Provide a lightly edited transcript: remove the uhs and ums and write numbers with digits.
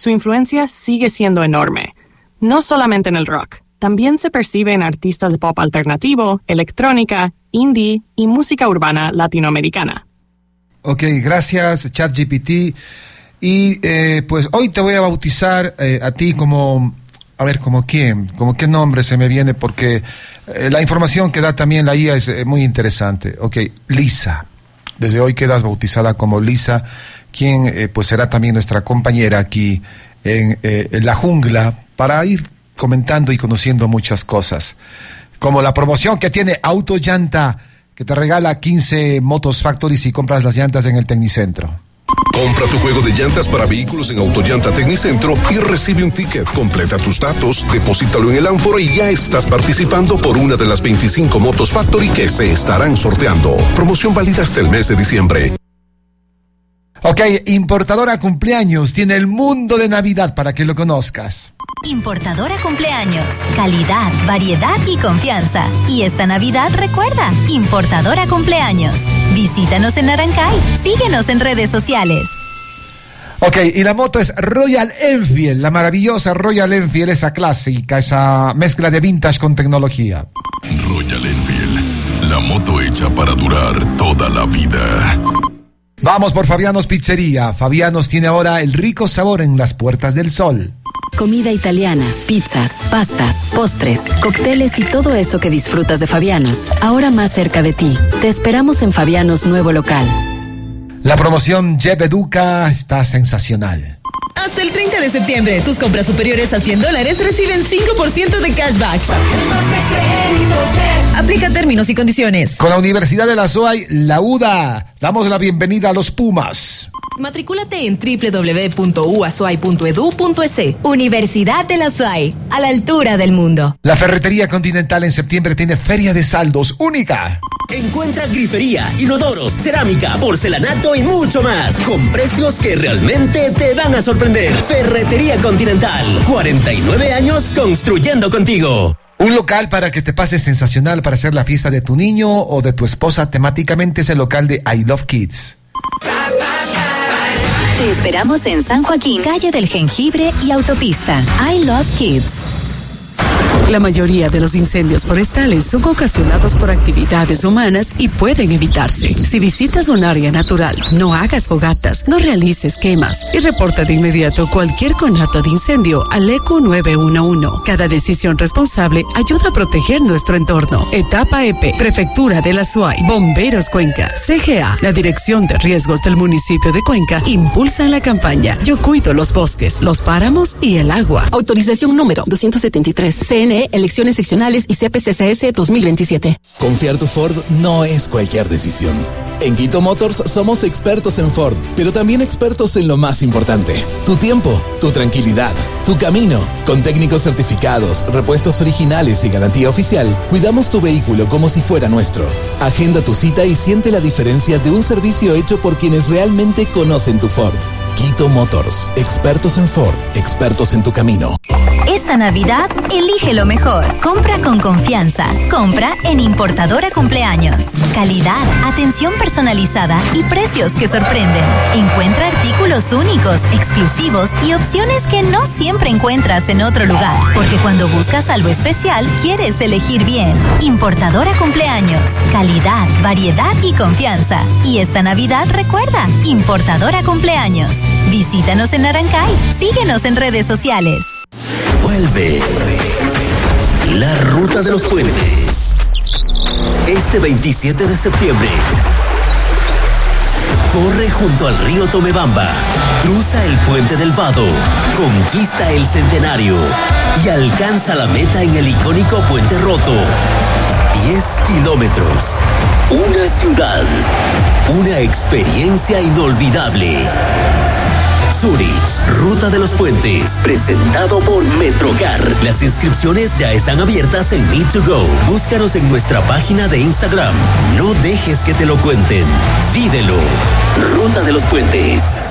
su influencia sigue siendo enorme. No solamente en el rock, también se percibe en artistas de pop alternativo, electrónica, indie y música urbana latinoamericana. Ok, gracias ChatGPT. Y pues hoy te voy a bautizar a ti como... A ver, ¿como quién? ¿Como qué nombre se me viene? Porque la información que da también la IA es muy interesante. Ok, Lisa. Desde hoy quedas bautizada como Lisa, quien pues será también nuestra compañera aquí en La Jungla para ir comentando y conociendo muchas cosas. Como la promoción que tiene Autollanta, que te regala 15 Motos Factory si compras las llantas en el Tecnicentro. Compra tu juego de llantas para vehículos en Autollanta Tecnicentro y recibe un ticket. Completa tus datos, deposítalo en el ánfora y ya estás participando por una de las 25 Motos Factory que se estarán sorteando. Promoción válida hasta el mes de diciembre. Ok, Importadora Cumpleaños tiene el mundo de Navidad para que lo conozcas. Importadora Cumpleaños, calidad, variedad y confianza. Y esta Navidad recuerda, Importadora Cumpleaños. Visítanos en Naranjay, síguenos en redes sociales. Ok, y la moto es Royal Enfield, la maravillosa Royal Enfield, esa clásica, esa mezcla de vintage con tecnología. Royal Enfield, la moto hecha para durar toda la vida. Vamos por Fabianos Pizzería. Fabianos tiene ahora el rico sabor en las Puertas del Sol. Comida italiana, pizzas, pastas, postres, cócteles y todo eso que disfrutas de Fabianos, ahora más cerca de ti. Te esperamos en Fabianos nuevo local. La promoción Jeep Educa está sensacional. Hasta el 30 de septiembre, tus compras superiores a $100 reciben 5% de cashback. Aplica términos y condiciones. Con la Universidad de la SOAY, la UDA, damos la bienvenida a los Pumas. Matricúlate en www.uasoay.edu.es. Universidad de la SOAY, a la altura del mundo. La Ferretería Continental en septiembre tiene feria de saldos única. Encuentra grifería, inodoros, cerámica, porcelanato y mucho más, con precios que realmente te van a sorprender. Ferretería Continental, 49 años construyendo contigo. Un local para que te pases sensacional para hacer la fiesta de tu niño o de tu esposa. Temáticamente es el local de I Love Kids. Te esperamos en San Joaquín, calle del Jengibre y autopista. I Love Kids. La mayoría de los incendios forestales son ocasionados por actividades humanas y pueden evitarse. Si visitas un área natural, no hagas fogatas, no realices quemas y reporta de inmediato cualquier conato de incendio al ECU 911. Cada decisión responsable ayuda a proteger nuestro entorno. Etapa EP, Prefectura de la SOAY, Bomberos Cuenca, CGA, la Dirección de Riesgos del municipio de Cuenca impulsan la campaña Yo cuido los bosques, los páramos y el agua. Autorización número 273. CNE, elecciones seccionales y CPCCS 2027. Confiar tu Ford no es cualquier decisión. En Quito Motors somos expertos en Ford, pero también expertos en lo más importante: tu tiempo, tu tranquilidad, tu camino. Con técnicos certificados, repuestos originales y garantía oficial, cuidamos tu vehículo como si fuera nuestro. Agenda tu cita y siente la diferencia de un servicio hecho por quienes realmente conocen tu Ford. Quito Motors, expertos en Ford, expertos en tu camino. Esta Navidad, elige lo mejor. Compra con confianza. Compra en Importadora Cumpleaños. Calidad, atención personalizada y precios que sorprenden. Encuentra artículos únicos, exclusivos y opciones que no siempre encuentras en otro lugar. Porque cuando buscas algo especial, quieres elegir bien. Importadora Cumpleaños. Calidad, variedad y confianza. Y esta Navidad recuerda, Importadora Cumpleaños. Visítanos en Naranjay. Síguenos en redes sociales. Vuelve la Ruta de los Puentes. Este 27 de septiembre. Corre junto al río Tomebamba. Cruza el puente del Vado. Conquista el Centenario. Y alcanza la meta en el icónico Puente Roto. 10 kilómetros. Una ciudad. Una experiencia inolvidable. Zurich, Ruta de los Puentes, presentado por Metrocar. Las inscripciones ya están abiertas en Me2Go. Búscanos en nuestra página de Instagram. No dejes que te lo cuenten. Vívelo. Ruta de los Puentes.